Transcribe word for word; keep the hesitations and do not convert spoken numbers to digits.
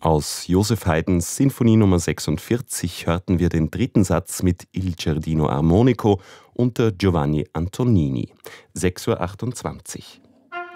Aus Joseph Haydns Sinfonie Nummer sechsundvierzig hörten wir den dritten Satz mit Il Giardino Armonico unter Giovanni Antonini. sechs Uhr achtundzwanzig.